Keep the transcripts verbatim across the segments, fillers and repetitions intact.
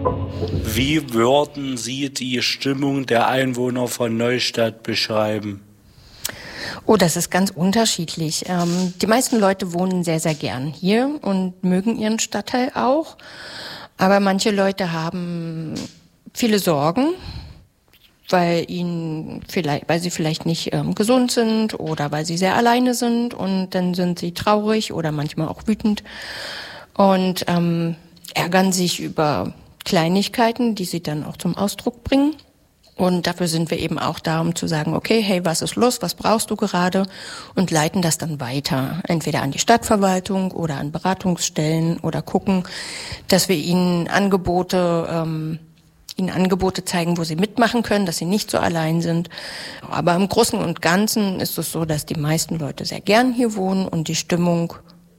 Wie würden Sie die Stimmung der Einwohner von Neustadt beschreiben? Oh, das ist ganz unterschiedlich. Ähm, die meisten Leute wohnen sehr, sehr gern hier und mögen ihren Stadtteil auch. Aber manche Leute haben viele Sorgen, weil ihnen vielleicht, weil sie vielleicht nicht ähm, gesund sind oder weil sie sehr alleine sind, und dann sind sie traurig oder manchmal auch wütend und ähm, ärgern sich über Kleinigkeiten, die sie dann auch zum Ausdruck bringen. Und dafür sind wir eben auch da, um zu sagen, okay, hey, was ist los, was brauchst du gerade? Und leiten das dann weiter, entweder an die Stadtverwaltung oder an Beratungsstellen, oder gucken, dass wir ihnen Angebote, ähm, ihnen Angebote zeigen, wo sie mitmachen können, dass sie nicht so allein sind. Aber im Großen und Ganzen ist es so, dass die meisten Leute sehr gern hier wohnen und die Stimmung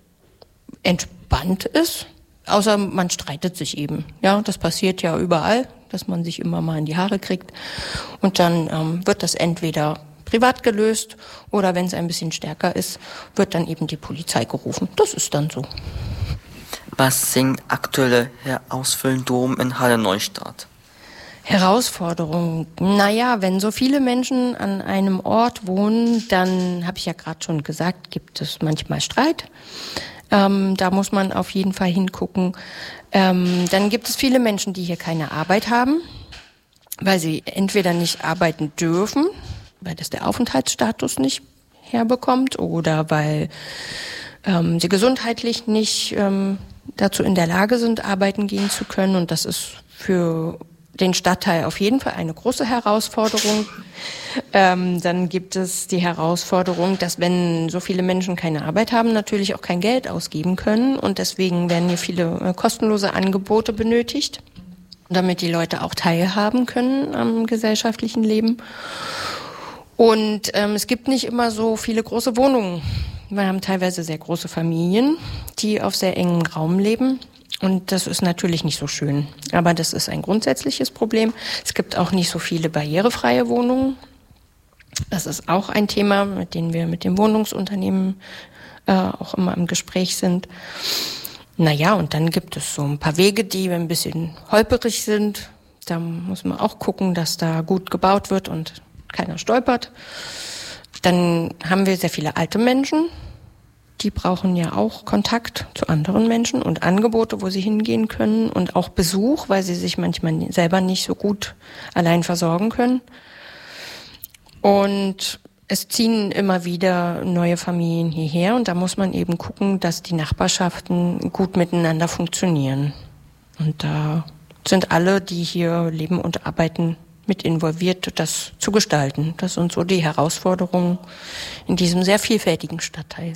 entspannt ist. Außer man streitet sich eben. Ja, das passiert ja überall, dass man sich immer mal in die Haare kriegt. Und dann ähm, wird das entweder privat gelöst oder, wenn es ein bisschen stärker ist, wird dann eben die Polizei gerufen. Das ist dann so. Was sind aktuelle Herausforderungen in Halle Neustadt? Herausforderungen. Naja, wenn so viele Menschen an einem Ort wohnen, dann, habe ich ja gerade schon gesagt, gibt es manchmal Streit. Ähm, da muss man auf jeden Fall hingucken. Ähm, dann gibt es viele Menschen, die hier keine Arbeit haben, weil sie entweder nicht arbeiten dürfen, weil das der Aufenthaltsstatus nicht herbekommt, oder weil ähm, sie gesundheitlich nicht ähm, dazu in der Lage sind, arbeiten gehen zu können. Und das ist für den Stadtteil auf jeden Fall eine große Herausforderung. Ähm, dann gibt es die Herausforderung, dass, wenn so viele Menschen keine Arbeit haben, natürlich auch kein Geld ausgeben können. Und deswegen werden hier viele äh, kostenlose Angebote benötigt, damit die Leute auch teilhaben können am gesellschaftlichen Leben. Und ähm, es gibt nicht immer so viele große Wohnungen. Wir haben teilweise sehr große Familien, die auf sehr engem Raum leben. Und das ist natürlich nicht so schön. Aber das ist ein grundsätzliches Problem. Es gibt auch nicht so viele barrierefreie Wohnungen. Das ist auch ein Thema, mit dem wir mit den Wohnungsunternehmen äh, auch immer im Gespräch sind. Naja, und dann gibt es so ein paar Wege, die ein bisschen holperig sind. Da muss man auch gucken, dass da gut gebaut wird und keiner stolpert. Dann haben wir sehr viele alte Menschen. Die brauchen ja auch Kontakt zu anderen Menschen und Angebote, wo sie hingehen können, und auch Besuch, weil sie sich manchmal selber nicht so gut allein versorgen können. Und es ziehen immer wieder neue Familien hierher, und da muss man eben gucken, dass die Nachbarschaften gut miteinander funktionieren. Und da sind alle, die hier leben und arbeiten, mit involviert, das zu gestalten. Das sind so die Herausforderungen in diesem sehr vielfältigen Stadtteil.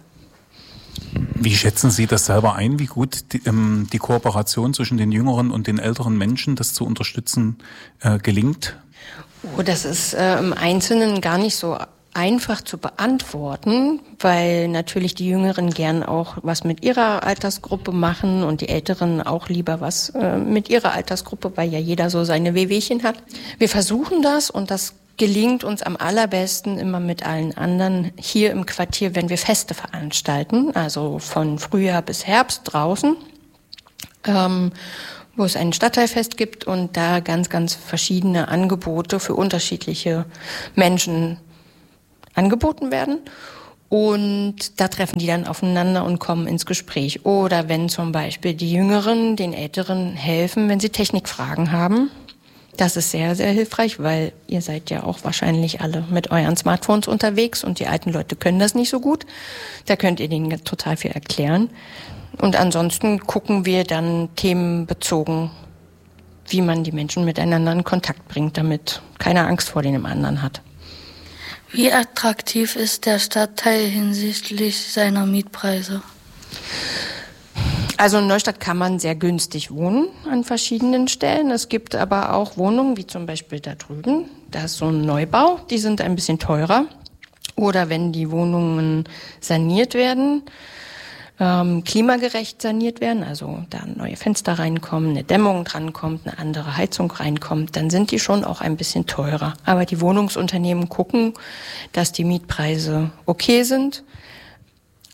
Wie schätzen Sie das selber ein, wie gut die, ähm, die Kooperation zwischen den jüngeren und den älteren Menschen, das zu unterstützen, äh, gelingt? Oh, das ist äh, im Einzelnen gar nicht so einfach zu beantworten, weil natürlich die Jüngeren gern auch was mit ihrer Altersgruppe machen und die Älteren auch lieber was äh, mit ihrer Altersgruppe, weil ja jeder so seine Wehwehchen hat. Wir versuchen das, und das gelingt uns am allerbesten immer mit allen anderen hier im Quartier, wenn wir Feste veranstalten, also von Frühjahr bis Herbst draußen, ähm, wo es ein Stadtteilfest gibt und da ganz, ganz verschiedene Angebote für unterschiedliche Menschen angeboten werden. Und da treffen die dann aufeinander und kommen ins Gespräch. Oder wenn zum Beispiel die Jüngeren den Älteren helfen, wenn sie Technikfragen haben. Das ist sehr, sehr hilfreich, weil ihr seid ja auch wahrscheinlich alle mit euren Smartphones unterwegs und die alten Leute können das nicht so gut. Da könnt ihr denen total viel erklären. Und ansonsten gucken wir dann themenbezogen, wie man die Menschen miteinander in Kontakt bringt, damit keiner Angst vor dem anderen hat. Wie attraktiv ist der Stadtteil hinsichtlich seiner Mietpreise? Also in Neustadt kann man sehr günstig wohnen an verschiedenen Stellen. Es gibt aber auch Wohnungen, wie zum Beispiel da drüben. Da ist so ein Neubau, die sind ein bisschen teurer. Oder wenn die Wohnungen saniert werden, ähm, klimagerecht saniert werden, also da neue Fenster reinkommen, eine Dämmung drankommt, eine andere Heizung reinkommt, dann sind die schon auch ein bisschen teurer. Aber die Wohnungsunternehmen gucken, dass die Mietpreise okay sind.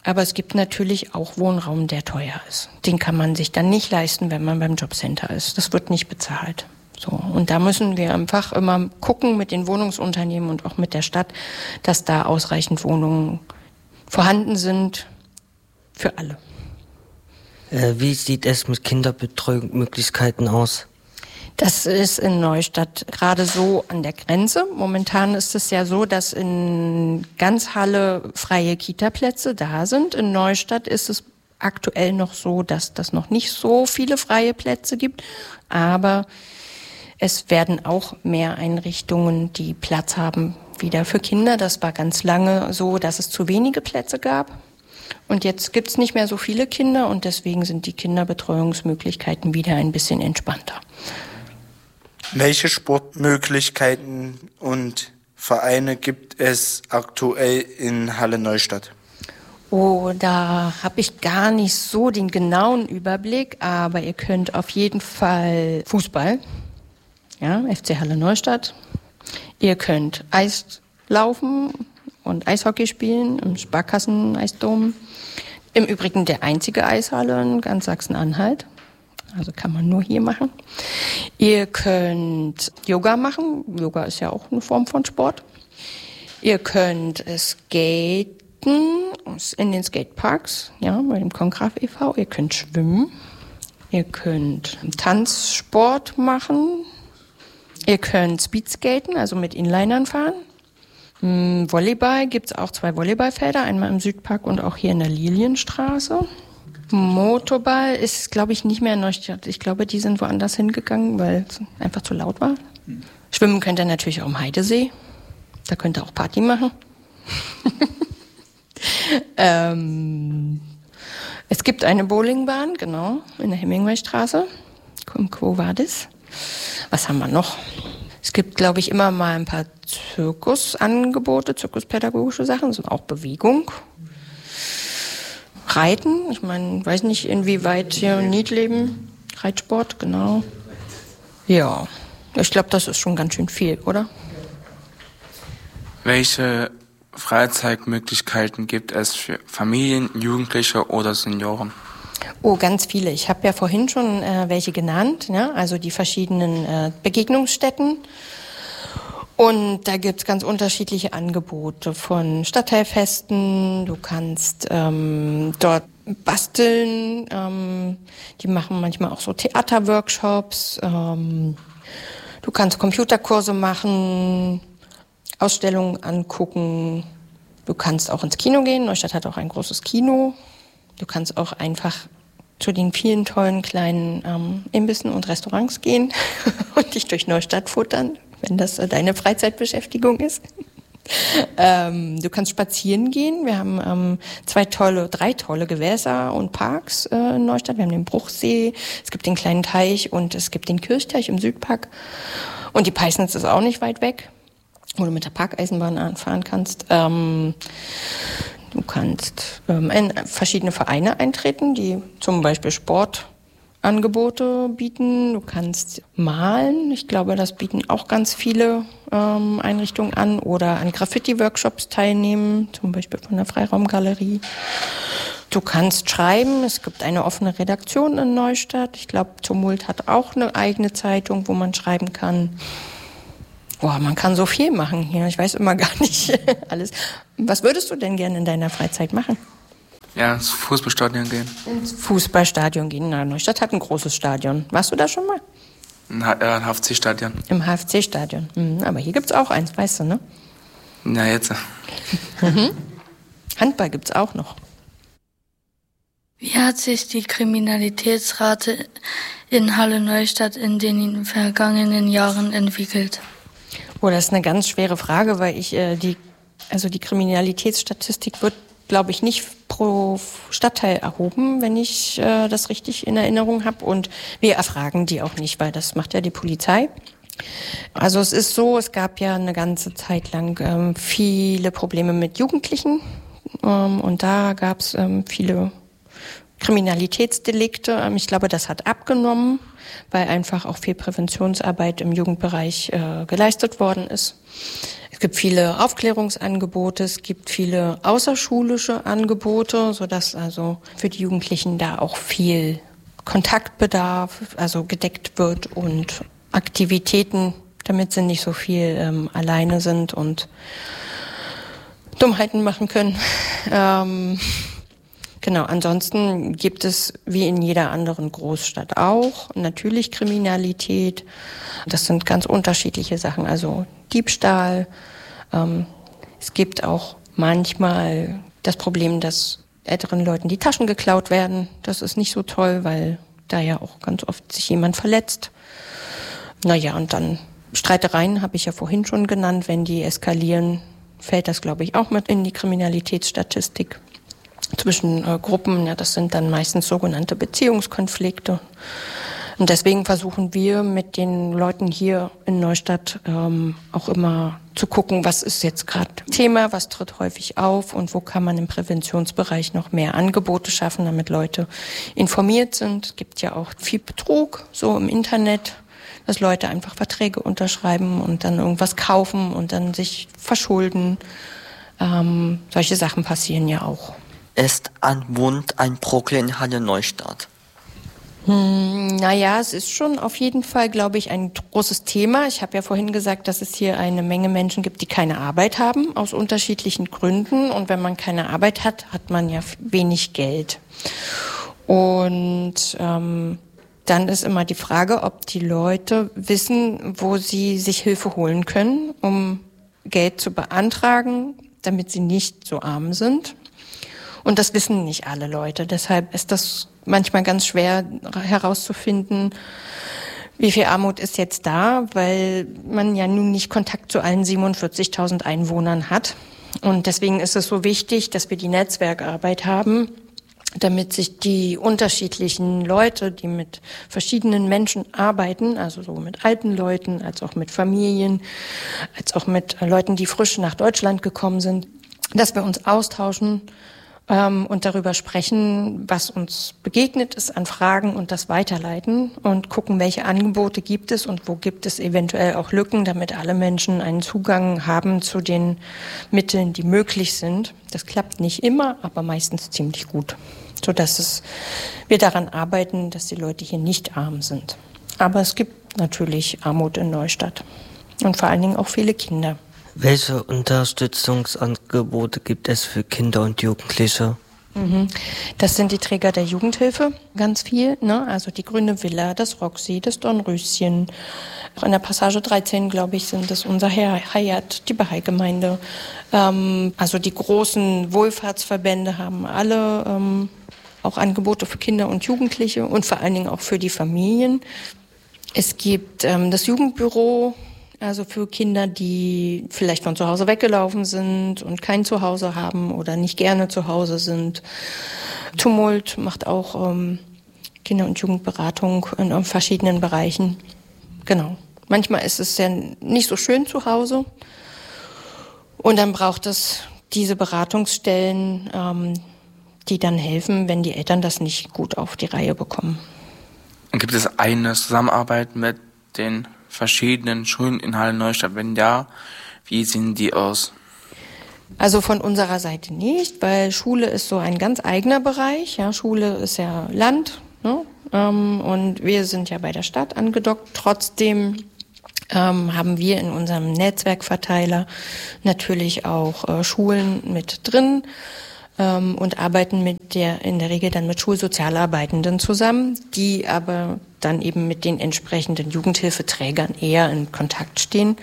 Aber es gibt natürlich auch Wohnraum, der teuer ist. Den kann man sich dann nicht leisten, wenn man beim Jobcenter ist. Das wird nicht bezahlt. So. Und da müssen wir einfach immer gucken mit den Wohnungsunternehmen und auch mit der Stadt, dass da ausreichend Wohnungen vorhanden sind für alle. Äh, wie sieht es mit Kinderbetreuungsmöglichkeiten aus? Das ist in Neustadt gerade so an der Grenze. Momentan ist es ja so, dass in ganz Halle freie Kitaplätze da sind. In Neustadt ist es aktuell noch so, dass das noch nicht so viele freie Plätze gibt. Aber es werden auch mehr Einrichtungen, die Platz haben, wieder für Kinder. Das war ganz lange so, dass es zu wenige Plätze gab. Und jetzt gibt es nicht mehr so viele Kinder und deswegen sind die Kinderbetreuungsmöglichkeiten wieder ein bisschen entspannter. Welche Sportmöglichkeiten und Vereine gibt es aktuell in Halle Neustadt? Oh, da habe ich gar nicht so den genauen Überblick, aber ihr könnt auf jeden Fall Fußball, ja, F C Halle Neustadt. Ihr könnt Eislaufen und Eishockey spielen im Sparkassen-Eisdom. Im Übrigen der einzige Eishalle in ganz Sachsen-Anhalt. Also kann man nur hier machen. Ihr könnt Yoga machen. Yoga ist ja auch eine Form von Sport. Ihr könnt skaten in den Skateparks, ja, bei dem Kongraf e V Ihr könnt schwimmen. Ihr könnt Tanzsport machen. Ihr könnt Speedskaten, also mit Inlinern fahren. Volleyball gibt's auch zwei Volleyballfelder, einmal im Südpark und auch hier in der Lilienstraße. Motorball ist, glaube ich, nicht mehr in Neustadt. Ich glaube, die sind woanders hingegangen, weil es einfach zu laut war. Mhm. Schwimmen könnt ihr natürlich auch im Heidesee. Da könnt ihr auch Party machen. ähm, es gibt eine Bowlingbahn, genau, in der Hemingwaystraße. Im Quo Vadis. Was haben wir noch? Es gibt, glaube ich, immer mal ein paar Zirkusangebote, zirkuspädagogische Sachen, so auch Bewegung. Reiten, ich meine, weiß nicht, inwieweit hier Niet leben. Reitsport, genau. Ja, ich glaube, das ist schon ganz schön viel, oder? Welche Freizeitmöglichkeiten gibt es für Familien, Jugendliche oder Senioren? Oh, ganz viele. Ich habe ja vorhin schon äh, welche genannt, ja? Also die verschiedenen äh, Begegnungsstätten. Und da gibt's ganz unterschiedliche Angebote von Stadtteilfesten. Du kannst ähm, dort basteln. Ähm, die machen manchmal auch so Theaterworkshops. Ähm, du kannst Computerkurse machen, Ausstellungen angucken. Du kannst auch ins Kino gehen. Neustadt hat auch ein großes Kino. Du kannst auch einfach zu den vielen tollen kleinen ähm, Imbissen und Restaurants gehen und dich durch Neustadt futtern, wenn das äh, deine Freizeitbeschäftigung ist. ähm, du kannst spazieren gehen. Wir haben ähm, zwei tolle, drei tolle Gewässer und Parks äh, in Neustadt. Wir haben den Bruchsee, es gibt den kleinen Teich und es gibt den Kirchteich im Südpark. Und die Peisnitz ist auch nicht weit weg, wo du mit der Parkeisenbahn fahren kannst. Ähm, Du kannst ähm, in verschiedene Vereine eintreten, die zum Beispiel Sportangebote bieten. Du kannst malen. Ich glaube, das bieten auch ganz viele ähm, Einrichtungen an. Oder an Graffiti-Workshops teilnehmen, zum Beispiel von der Freiraumgalerie. Du kannst schreiben. Es gibt eine offene Redaktion in Neustadt. Ich glaube, Tumult hat auch eine eigene Zeitung, wo man schreiben kann. Boah, man kann so viel machen hier. Ich weiß immer gar nicht alles. Was würdest du denn gerne in deiner Freizeit machen? Ja, ins Fußballstadion gehen. Ins Fußballstadion gehen. Na, Neustadt hat ein großes Stadion. Warst du da schon mal? Im H F C-Stadion. Im H F C-Stadion. Mhm, aber hier gibt's auch eins, weißt du, ne? Na, jetzt. Mhm. Handball gibt's auch noch. Wie hat sich die Kriminalitätsrate in Halle Neustadt in den vergangenen Jahren entwickelt? Oh, das ist eine ganz schwere Frage, weil ich äh, die, also die Kriminalitätsstatistik wird, glaube ich, nicht pro Stadtteil erhoben, wenn ich äh, das richtig in Erinnerung habe. Und wir erfragen die auch nicht, weil das macht ja die Polizei. Also es ist so, es gab ja eine ganze Zeit lang ähm, viele Probleme mit Jugendlichen ähm, und da gab es ähm, viele Kriminalitätsdelikte. Ich glaube, das hat abgenommen, weil einfach auch viel Präventionsarbeit im Jugendbereich äh, geleistet worden ist. Es gibt viele Aufklärungsangebote, es gibt viele außerschulische Angebote, sodass also für die Jugendlichen da auch viel Kontaktbedarf, also gedeckt wird und Aktivitäten, damit sie nicht so viel ähm, alleine sind und Dummheiten machen können. Ähm, genau, ansonsten gibt es wie in jeder anderen Großstadt auch natürlich Kriminalität. Das sind ganz unterschiedliche Sachen, also Diebstahl. Ähm, es gibt auch manchmal das Problem, dass älteren Leuten die Taschen geklaut werden. Das ist nicht so toll, weil da ja auch ganz oft sich jemand verletzt. Naja, und dann Streitereien habe ich ja vorhin schon genannt. Wenn die eskalieren, fällt das, glaube ich, auch mit in die Kriminalitätsstatistik zwischen äh, Gruppen. Ja, das sind dann meistens sogenannte Beziehungskonflikte. Und deswegen versuchen wir mit den Leuten hier in Neustadt ähm, auch immer zu gucken, was ist jetzt gerade Thema, was tritt häufig auf und wo kann man im Präventionsbereich noch mehr Angebote schaffen, damit Leute informiert sind. Es gibt ja auch viel Betrug so im Internet, dass Leute einfach Verträge unterschreiben und dann irgendwas kaufen und dann sich verschulden. Ähm, solche Sachen passieren ja auch. Ist Armut ein Problem in Halle Neustadt? Hm, naja, es ist schon auf jeden Fall, glaube ich, ein großes Thema. Ich habe ja vorhin gesagt, dass es hier eine Menge Menschen gibt, die keine Arbeit haben, aus unterschiedlichen Gründen. Und wenn man keine Arbeit hat, hat man ja wenig Geld. Und ähm, dann ist immer die Frage, ob die Leute wissen, wo sie sich Hilfe holen können, um Geld zu beantragen, damit sie nicht so arm sind. Und das wissen nicht alle Leute. Deshalb ist das manchmal ganz schwer herauszufinden, wie viel Armut ist jetzt da, weil man ja nun nicht Kontakt zu allen siebenundvierzigtausend Einwohnern hat. Und deswegen ist es so wichtig, dass wir die Netzwerkarbeit haben, damit sich die unterschiedlichen Leute, die mit verschiedenen Menschen arbeiten, also so mit alten Leuten, als auch mit Familien, als auch mit Leuten, die frisch nach Deutschland gekommen sind, dass wir uns austauschen ähm, und darüber sprechen, was uns begegnet ist an Fragen und das weiterleiten und gucken, welche Angebote gibt es und wo gibt es eventuell auch Lücken, damit alle Menschen einen Zugang haben zu den Mitteln, die möglich sind. Das klappt nicht immer, aber meistens ziemlich gut, sodass es, wir daran arbeiten, dass die Leute hier nicht arm sind. Aber es gibt natürlich Armut in Neustadt und vor allen Dingen auch viele Kinder. Welche Unterstützungsangebote gibt es für Kinder und Jugendliche? Das sind die Träger der Jugendhilfe, ganz viel, ne? Also die Grüne Villa, das Roxy, das Dornröschen. In der Passage dreizehn, glaube ich, sind es unser Hayat, die Bahai-Gemeinde. Ähm, also die großen Wohlfahrtsverbände haben alle ähm, auch Angebote für Kinder und Jugendliche und vor allen Dingen auch für die Familien. Es gibt ähm, das Jugendbüro, also für Kinder, die vielleicht von zu Hause weggelaufen sind und kein Zuhause haben oder nicht gerne zu Hause sind. Tumult macht auch ähm, Kinder- und Jugendberatung in, in verschiedenen Bereichen. Genau. Manchmal ist es ja nicht so schön zu Hause. Und dann braucht es diese Beratungsstellen, ähm, die dann helfen, wenn die Eltern das nicht gut auf die Reihe bekommen. Und gibt es eine Zusammenarbeit mit den verschiedenen Schulen in Halle Neustadt? Wenn ja, wie sehen die aus? Also von unserer Seite nicht, weil Schule ist so ein ganz eigener Bereich. Ja, Schule ist ja Land, ne? ähm, und wir sind ja bei der Stadt angedockt. Trotzdem ähm, haben wir in unserem Netzwerkverteiler natürlich auch äh, Schulen mit drin ähm, und arbeiten mit der in der Regel dann mit Schulsozialarbeitenden zusammen, die aber dann eben mit den entsprechenden Jugendhilfeträgern eher in Kontakt stehen.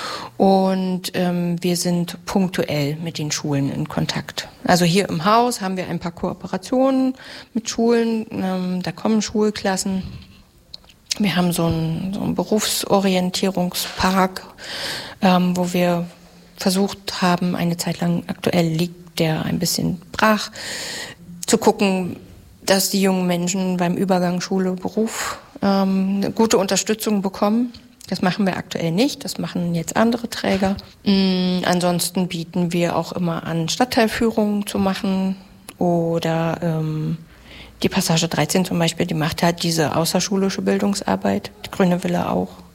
Und ähm, wir sind punktuell mit den Schulen in Kontakt. Also hier im Haus haben wir ein paar Kooperationen mit Schulen. Ähm, da kommen Schulklassen. Wir haben so einen, so einen Berufsorientierungspark, ähm, wo wir versucht haben, eine Zeit lang, aktuell liegt der ein bisschen brach, zu gucken, dass die jungen Menschen beim Übergang Schule, Beruf ähm, eine gute Unterstützung bekommen. Das machen wir aktuell nicht, das machen jetzt andere Träger. Mhm, ansonsten bieten wir auch immer an, Stadtteilführungen zu machen oder ähm, die Passage dreizehn zum Beispiel, die macht halt diese außerschulische Bildungsarbeit, die Grüne Villa auch.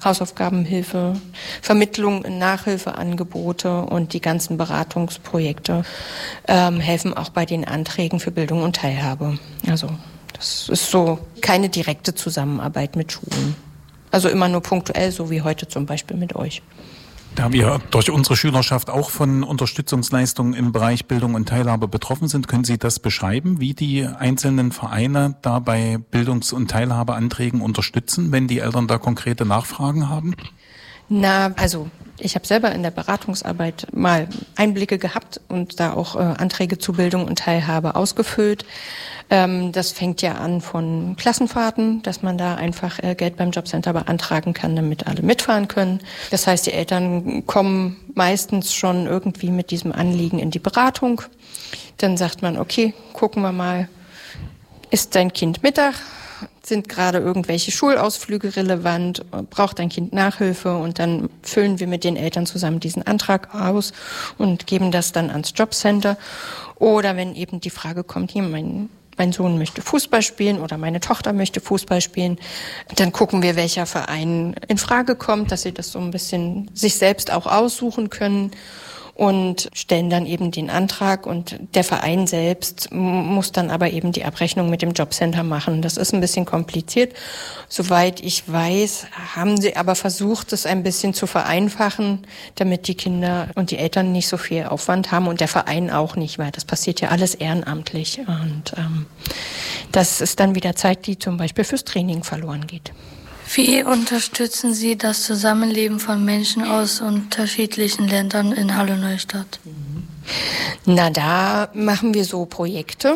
Hausaufgabenhilfe, Vermittlung in Nachhilfeangebote und die ganzen Beratungsprojekte ähm, helfen auch bei den Anträgen für Bildung und Teilhabe. Also das ist so keine direkte Zusammenarbeit mit Schulen. Also immer nur punktuell, so wie heute zum Beispiel mit euch. Da wir durch unsere Schülerschaft auch von Unterstützungsleistungen im Bereich Bildung und Teilhabe betroffen sind, können Sie das beschreiben, wie die einzelnen Vereine da bei Bildungs- und Teilhabeanträgen unterstützen, wenn die Eltern da konkrete Nachfragen haben? Na, also ich habe selber in der Beratungsarbeit mal Einblicke gehabt und da auch äh, Anträge zu Bildung und Teilhabe ausgefüllt. Ähm, das fängt ja an von Klassenfahrten, dass man da einfach äh, Geld beim Jobcenter beantragen kann, damit alle mitfahren können. Das heißt, die Eltern kommen meistens schon irgendwie mit diesem Anliegen in die Beratung. Dann sagt man, okay, gucken wir mal, ist dein Kind Mittag? Sind gerade irgendwelche Schulausflüge relevant? Braucht dein Kind Nachhilfe? Und dann füllen wir mit den Eltern zusammen diesen Antrag aus und geben das dann ans Jobcenter. Oder wenn eben die Frage kommt, hier, mein, mein Sohn möchte Fußball spielen oder meine Tochter möchte Fußball spielen, dann gucken wir, welcher Verein in Frage kommt, dass sie das so ein bisschen sich selbst auch aussuchen können. Und stellen dann eben den Antrag und der Verein selbst muss dann aber eben die Abrechnung mit dem Jobcenter machen. Das ist ein bisschen kompliziert. Soweit ich weiß, haben sie aber versucht, das ein bisschen zu vereinfachen, damit die Kinder und die Eltern nicht so viel Aufwand haben und der Verein auch nicht, weil das passiert ja alles ehrenamtlich. Und ähm, das ist dann wieder Zeit, die zum Beispiel fürs Training verloren geht. Wie unterstützen Sie das Zusammenleben von Menschen aus unterschiedlichen Ländern in Halle-Neustadt? Na, da machen wir so Projekte.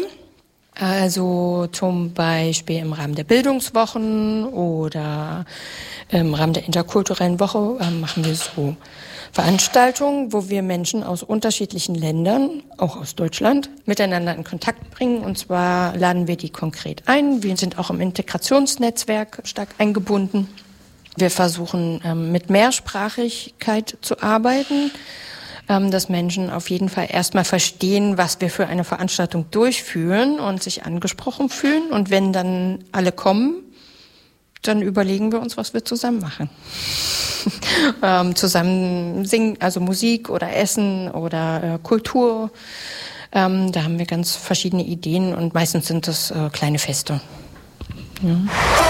Also zum Beispiel im Rahmen der Bildungswochen oder im Rahmen der interkulturellen Woche äh, machen wir so Veranstaltungen, wo wir Menschen aus unterschiedlichen Ländern, auch aus Deutschland, miteinander in Kontakt bringen. Und zwar laden wir die konkret ein. Wir sind auch im Integrationsnetzwerk stark eingebunden. Wir versuchen ähm, mit Mehrsprachigkeit zu arbeiten, ähm, dass Menschen auf jeden Fall erstmal verstehen, was wir für eine Veranstaltung durchführen und sich angesprochen fühlen. Und wenn dann alle kommen, dann überlegen wir uns, was wir zusammen machen. ähm, zusammen singen, also Musik oder Essen oder äh, Kultur. Ähm, da haben wir ganz verschiedene Ideen und meistens sind das äh, kleine Feste. Ja.